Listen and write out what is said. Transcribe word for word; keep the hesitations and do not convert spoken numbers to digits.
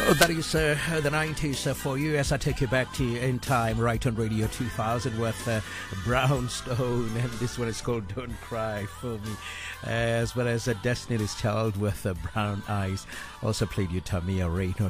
Oh, that is uh, the nineties uh, for you as I take you back to In Time, right on Radio two thousand with uh, Brownstone, and this one is called Don't Cry For Me, uh, as well as uh, Destiny's Child with uh, Brown Eyes. Also played you Tamia Rain on